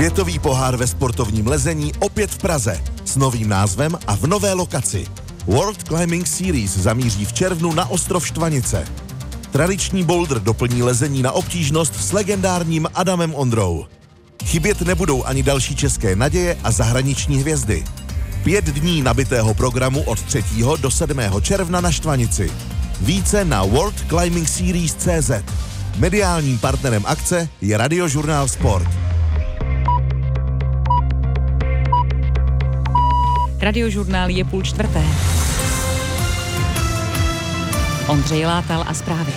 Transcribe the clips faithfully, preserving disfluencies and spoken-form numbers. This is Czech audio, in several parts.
Světový pohár ve sportovním lezení opět v Praze s novým názvem a v nové lokaci. World Climbing Series zamíří v červnu na ostrov Štvanice. Tradiční boulder doplní lezení na obtížnost s legendárním Adamem Ondrou. Chybět nebudou ani další české naděje a zahraniční hvězdy. Pět dní nabitého programu od třetího do sedmého června na Štvanici. Více na world climbing series tečka cé zet. Mediálním partnerem akce je Radiožurnál Sport. Radiožurnál je půl čtvrté. Ondřej Látal a zprávy.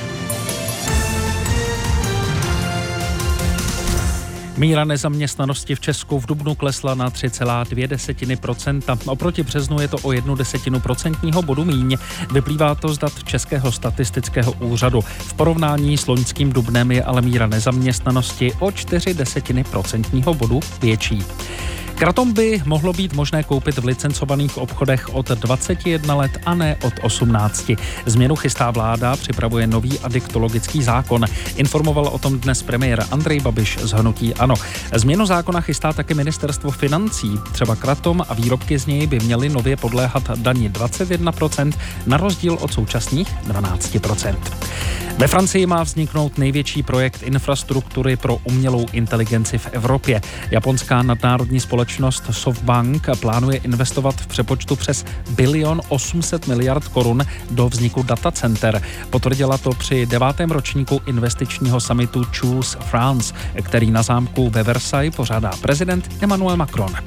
Míra nezaměstnanosti v Česku v dubnu klesla na tři celá dvě procenta. Oproti březnu je to o jednu desetinu procentního bodu míň. Vyplývá to z dat Českého statistického úřadu. V porovnání s loňským dubnem je ale míra nezaměstnanosti o čtyři desetiny procentního bodu větší. Kratom by mohlo být možné koupit v licencovaných obchodech od dvaceti jednoho let a ne od osmnácti. Změnu chystá vláda, připravuje nový adiktologický zákon. Informoval o tom dnes premiér Andrej Babiš z hnutí ANO. Změnu zákona chystá také ministerstvo financí. Třeba kratom a výrobky z něj by měly nově podléhat dani dvacet jedna procent na rozdíl od současných dvanáct procent. Ve Francii má vzniknout největší projekt infrastruktury pro umělou inteligenci v Evropě. Japonská nadnárodní společnost SoftBank plánuje investovat v přepočtu přes bilion osm set miliard korun do vzniku datacenter. Potvrdila to při devátém ročníku investičního summitu Choose France, který na zámku ve Versailles pořádá prezident Emmanuel Macron.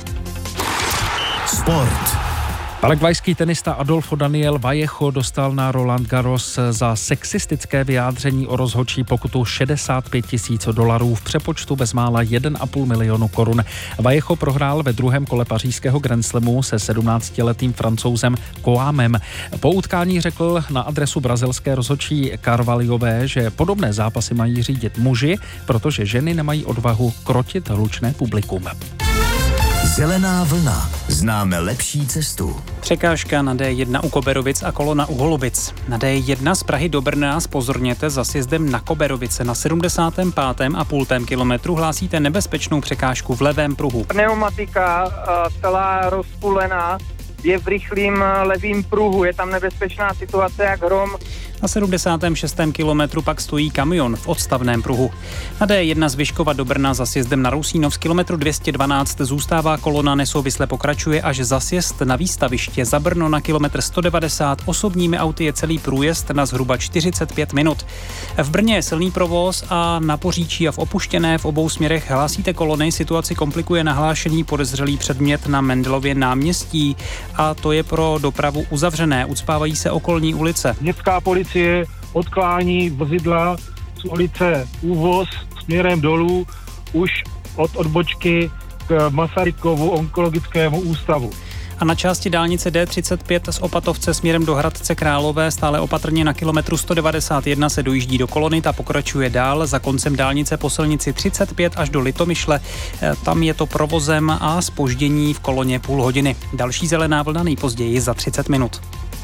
Sport. Paraguajský tenista Adolfo Daniel Vallejo dostal na Roland Garros za sexistické vyjádření o rozhodčí pokutu šedesát pět tisíc dolarů v přepočtu bezmála jeden a půl milionu korun. Vallejo prohrál ve druhém kole pařížského Grand Slamu se sedmnáctiletým Francouzem Coamem. Po utkání řekl na adresu brazilské rozhodčí Carvalhové, že podobné zápasy mají řídit muži, protože ženy nemají odvahu krotit hlučné publikum. Zelená vlna. Známe lepší cestu. Překážka na D jedna u Koberovic a kolona u Holubic. Na D jedna z Prahy do Brna zpozorněte za sjezdem na Koberovice. Na sedmdesátém pátém a půltém kilometru hlásíte nebezpečnou překážku v levém pruhu. Pneumatika celá rozpůlená je v rychlým levým pruhu. Je tam nebezpečná situace jak hrom. Na sedmdesátém šestém kilometru pak stojí kamion v odstavném pruhu. Na D jedna z Vyškova do Brna za sjezdem na Rousínov z kilometru dvě stě dvanáct zůstává kolona, nesouvisle pokračuje až za sjezd na výstaviště za Brno na kilometr sto devadesát. Osobními auty je celý průjezd na zhruba čtyřicet pět minut. V Brně je silný provoz a na Poříčí a v Opuštěné v obou směrech hlásíte kolony. Situaci komplikuje nahlášení podezřelý předmět na Mendelově náměstí a to je pro dopravu uzavřené. Ucpávají se okolní ulice. Městská policie odklání vozidla z ulice Úvoz směrem dolů už od odbočky k Masarykovu onkologickému ústavu. A na části dálnice D třicet pět z Opatovce směrem do Hradce Králové stále opatrně na kilometru sto devadesát jedna se dojíždí do kolony, ta pokračuje dál za koncem dálnice po silnici třicet pět až do Litomyšle. Tam je to provozem a zpoždění v koloně půl hodiny. Další zelená vlna nejpozději za třicet minut.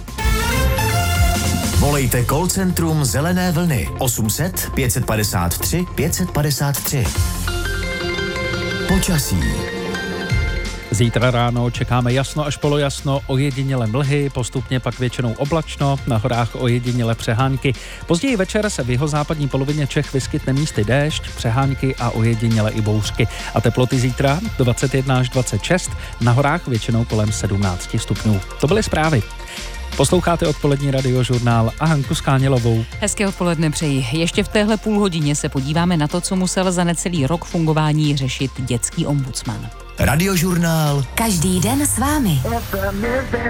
Volejte call centrum Zelené vlny osm set pět padesát tři pět padesát tři. Počasí. Zítra ráno čekáme jasno až polojasno, ojediněle mlhy, postupně pak většinou oblačno, na horách ojediněle přehánky. Později večer se v jihozápadní polovině Čech vyskytne místy déšť, přehánky a ojediněle i bouřky. A teploty zítra dvacet jedna až dvacet šest, na horách většinou kolem sedmnáct stupňů. To byly zprávy. Posloucháte odpolední Radiožurnál a Hanku Skánělovou. Hezké odpoledne přeji. Ještě v téhle půl hodině se podíváme na to, co musel za necelý rok fungování řešit dětský ombudsman. Radiožurnál. Každý den s vámi.